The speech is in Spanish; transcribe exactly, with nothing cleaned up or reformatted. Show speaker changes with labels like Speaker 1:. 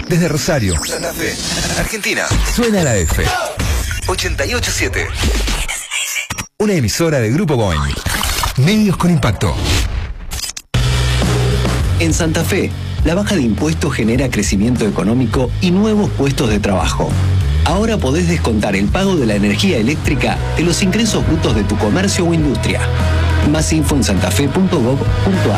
Speaker 1: Desde Rosario, Santa Fe, Argentina, suena la F. ochenta y ocho siete. Una emisora de Grupo Boeing. Medios con impacto.
Speaker 2: En Santa Fe, la baja de impuestos genera crecimiento económico y nuevos puestos de trabajo. Ahora podés descontar el pago de la energía eléctrica de los ingresos brutos de tu comercio o industria. Más info en santafe punto gov punto ar.